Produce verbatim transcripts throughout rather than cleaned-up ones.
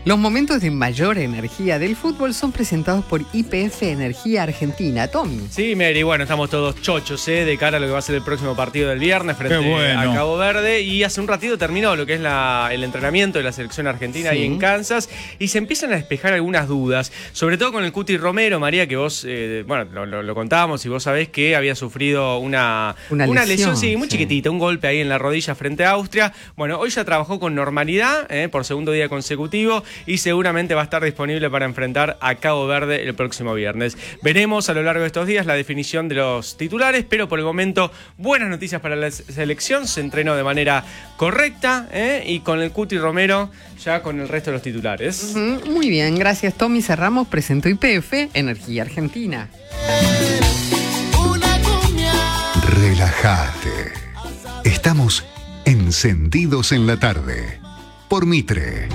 Los momentos de mayor energía del fútbol son presentados por Y P F Energía Argentina. Tommy. Sí, Mary, bueno, estamos todos chochos, ¿eh? De cara a lo que va a ser el próximo partido del viernes frente bueno. a Cabo Verde. Y hace un ratito terminó lo que es la, el entrenamiento de la selección argentina sí. ahí en Kansas. Y se empiezan a despejar algunas dudas, sobre todo con el Cuti Romero, María, que vos, eh, bueno, lo, lo, lo contábamos y vos sabés que había sufrido una, una, una lesión, lesión, sí, muy sí. chiquitita, un golpe ahí en la rodilla frente a Austria. Bueno, hoy ya trabajó con normalidad, ¿eh? por segundo día consecutivo. Y seguramente va a estar disponible para enfrentar a Cabo Verde el próximo viernes. Veremos a lo largo de estos días la definición de los titulares, pero por el momento buenas noticias para la selección. Se entrenó de manera correcta ¿eh? y con el Cuti Romero ya con el resto de los titulares. Uh-huh. Muy bien, gracias Tommy. Cerramos, presentó Y P F Energía Argentina. Relájate. Estamos encendidos en la tarde por Mitre.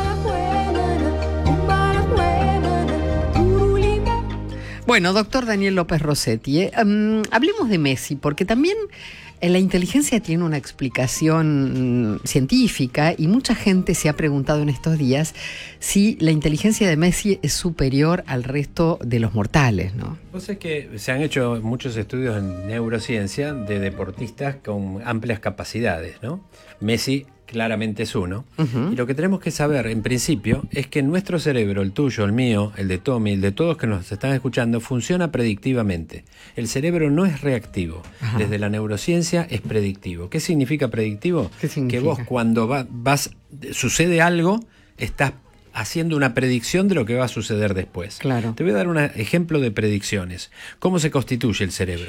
Bueno, doctor Daniel López Rossetti, eh, um, hablemos de Messi, porque también eh, la inteligencia tiene una explicación mm, científica y mucha gente se ha preguntado en estos días si la inteligencia de Messi es superior al resto de los mortales, ¿no? Pues es que se han hecho muchos estudios en neurociencia de deportistas con amplias capacidades, ¿no? Messi claramente es uno. Uh-huh. Y lo que tenemos que saber, en principio, es que nuestro cerebro, el tuyo, el mío, el de Tommy, el de todos que nos están escuchando, funciona predictivamente. El cerebro no es reactivo. Uh-huh. Desde la neurociencia es predictivo. ¿Qué significa predictivo? ¿Qué significa? Que vos cuando va, vas, sucede algo, estás haciendo una predicción de lo que va a suceder después. Claro. Te voy a dar un ejemplo de predicciones. ¿Cómo se constituye el cerebro?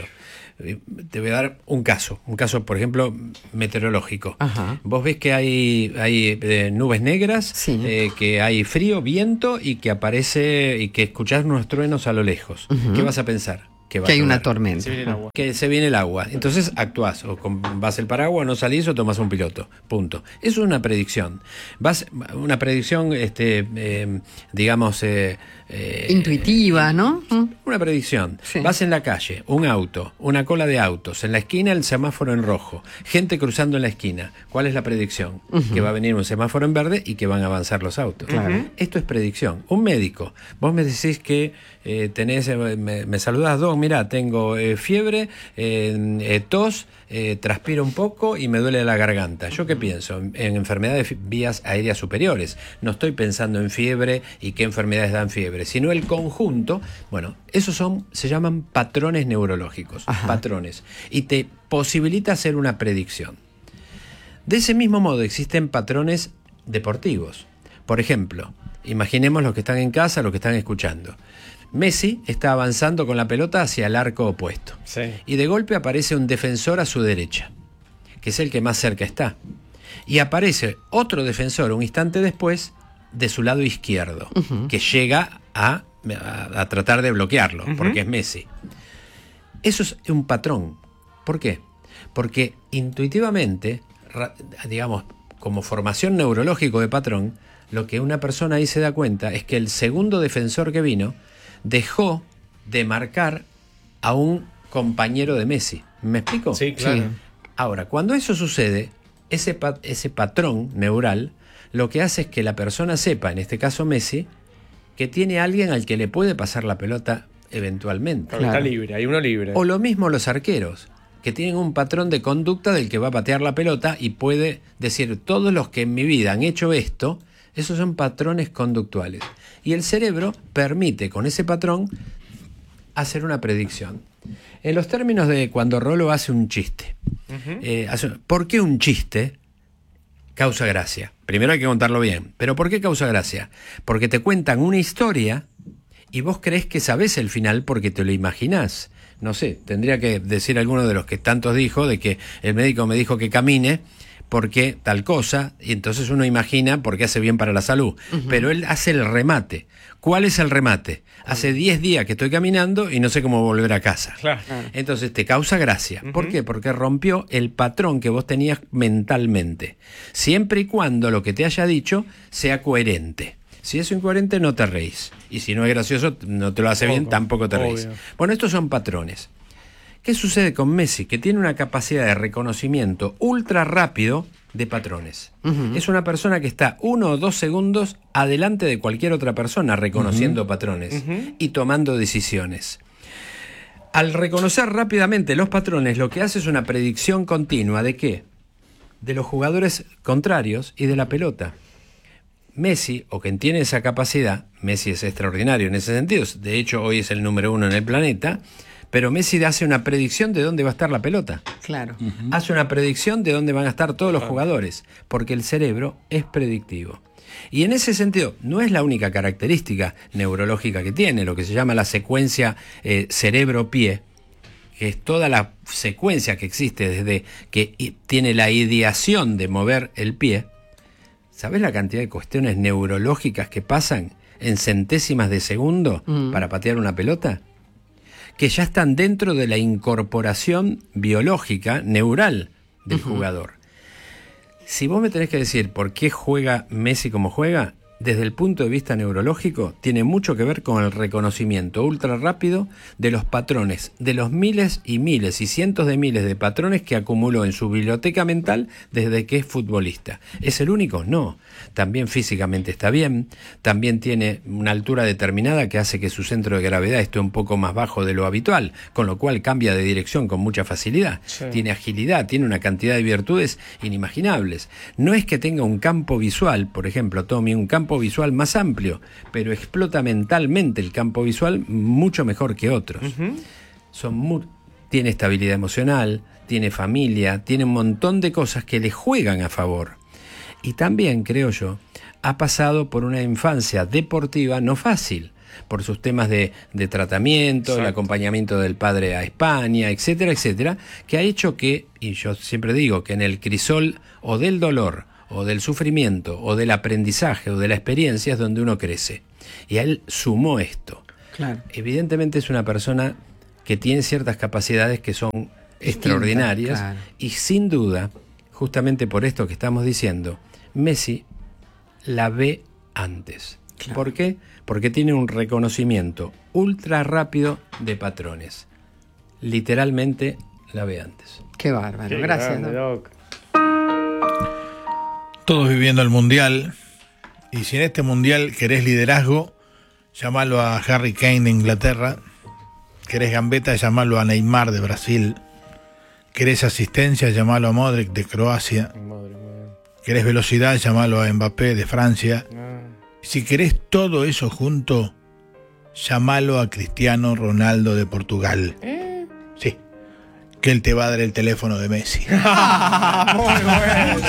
Te voy a dar un caso, un caso, por ejemplo, meteorológico. Ajá. Vos ves que hay, hay eh, nubes negras, sí. eh, que hay frío, viento y que aparece y que escuchás unos truenos a lo lejos. Uh-huh. ¿Qué vas a pensar? Que, va que hay a una tormenta. Se viene el agua. Que se viene el agua. Entonces actuás, o con, vas el paraguas, no salís o tomás un piloto. Punto. Eso es una predicción. Vas, una predicción, este, eh, digamos... Eh, eh, intuitiva, ¿no? Una predicción. Sí. Vas en la calle, un auto, una cola de autos, en la esquina el semáforo en rojo, gente cruzando en la esquina. ¿Cuál es la predicción? Uh-huh. Que va a venir un semáforo en verde y que van a avanzar los autos. Claro. Esto es predicción. Un médico, vos me decís que eh, tenés, eh, me, me saludás, Doc, mirá, tengo eh, fiebre, eh, eh, tos, eh, transpiro un poco y me duele la garganta. ¿Yo qué pienso? En, en enfermedades vías aéreas superiores. No estoy pensando en fiebre y qué enfermedades dan fiebre, sino el conjunto. Bueno, esos son, se llaman patrones neurológicos. Ajá. Patrones. Y te posibilita hacer una predicción. De ese mismo modo existen patrones deportivos. Por ejemplo, imaginemos los que están en casa, los que están escuchando. Messi está avanzando con la pelota hacia el arco opuesto. Sí. Y de golpe aparece un defensor a su derecha, que es el que más cerca está. Y aparece otro defensor un instante después de su lado izquierdo, uh-huh. que llega a, a, a tratar de bloquearlo, uh-huh. porque es Messi. Eso es un patrón. ¿Por qué? Porque intuitivamente, digamos, como formación neurológico de patrón, lo que una persona ahí se da cuenta es que el segundo defensor que vino dejó de marcar a un compañero de Messi. ¿Me explico? Sí, claro. Sí. Ahora, cuando eso sucede, ese, pat- ese patrón neural lo que hace es que la persona sepa, en este caso Messi, que tiene alguien al que le puede pasar la pelota eventualmente. Claro. Está libre, hay uno libre. O lo mismo los arqueros, que tienen un patrón de conducta del que va a patear la pelota y puede decir, todos los que en mi vida han hecho esto, esos son patrones conductuales. Y el cerebro permite con ese patrón hacer una predicción. En los términos de cuando Rolo hace un chiste. Uh-huh. Eh, hace, ¿por qué un chiste causa gracia? Primero hay que contarlo bien. ¿Pero por qué causa gracia? Porque te cuentan una historia y vos crees que sabés el final porque te lo imaginás. No sé, tendría que decir alguno de los que tantos dijo, de que el médico me dijo que camine porque tal cosa, y entonces uno imagina porque hace bien para la salud. Uh-huh. Pero él hace el remate. ¿Cuál es el remate? Hace diez días que estoy caminando y no sé cómo volver a casa. Claro. Entonces te causa gracia. Uh-huh. ¿Por qué? Porque rompió el patrón que vos tenías mentalmente. Siempre y cuando lo que te haya dicho sea coherente. Si es incoherente, no te reís. Y si no es gracioso, no te lo hace bien, tampoco te reís. Obvio. Bueno, estos son patrones. ¿Qué sucede con Messi? Que tiene una capacidad de reconocimiento ultra rápido de patrones. Ujú. Es una persona que está uno o dos segundos adelante de cualquier otra persona reconociendo Ujú. patrones Ujú. y tomando decisiones. Al reconocer rápidamente los patrones, lo que hace es una predicción continua ¿de qué? De los jugadores contrarios y de la pelota. Messi, o quien tiene esa capacidad, Messi es extraordinario en ese sentido, de hecho hoy es el número uno en el planeta, pero Messi hace una predicción de dónde va a estar la pelota. Claro. Hace una predicción de dónde van a estar todos los jugadores, porque el cerebro es predictivo. Y en ese sentido, no es la única característica neurológica que tiene, lo que se llama la secuencia eh, cerebro-pie, que es toda la secuencia que existe desde que i- tiene la ideación de mover el pie. ¿Sabés la cantidad de cuestiones neurológicas que pasan en centésimas de segundo Mm. para patear una pelota? Que ya están dentro de la incorporación biológica, neural del Ujú. jugador. Si vos me tenés que decir por qué juega Messi como juega, desde el punto de vista neurológico, tiene mucho que ver con el reconocimiento ultra rápido de los patrones, de los miles y miles y cientos de miles de patrones que acumuló en su biblioteca mental desde que es futbolista. ¿Es el único? No. También físicamente está bien, también tiene una altura determinada que hace que su centro de gravedad esté un poco más bajo de lo habitual, con lo cual cambia de dirección con mucha facilidad. Sí. Tiene agilidad, tiene una cantidad de virtudes inimaginables. No es que tenga un campo visual, por ejemplo, Tommy, un campo visual más amplio, pero explota mentalmente el campo visual mucho mejor que otros. Ujú. Son mu- tiene estabilidad emocional, tiene familia, tiene un montón de cosas que le juegan a favor. Y también, creo yo, ha pasado por una infancia deportiva no fácil, por sus temas de, de tratamiento, el Exacto. acompañamiento del padre a España, etcétera, etcétera, que ha hecho que, y yo siempre digo, que en el crisol o del dolor, o del sufrimiento, o del aprendizaje, o de la experiencia es donde uno crece. Y a él sumó esto. Claro. Evidentemente es una persona que tiene ciertas capacidades que son extraordinarias, claro. y sin duda, justamente por esto que estamos diciendo, Messi la ve antes. Claro. ¿Por qué? Porque tiene un reconocimiento ultra rápido de patrones. Literalmente la ve antes. Qué bárbaro. Qué Gracias, grande, Doc. Doc. Todos viviendo el Mundial, y si en este Mundial querés liderazgo, llamalo a Harry Kane de Inglaterra. Querés gambeta, llamalo a Neymar de Brasil. Querés asistencia, llamalo a Modric de Croacia. Madre mía. Querés velocidad, llamalo a Mbappé de Francia. Ah. Si querés todo eso junto, llamalo a Cristiano Ronaldo de Portugal. Sí, que él te va a dar el teléfono de Messi. Muy bueno.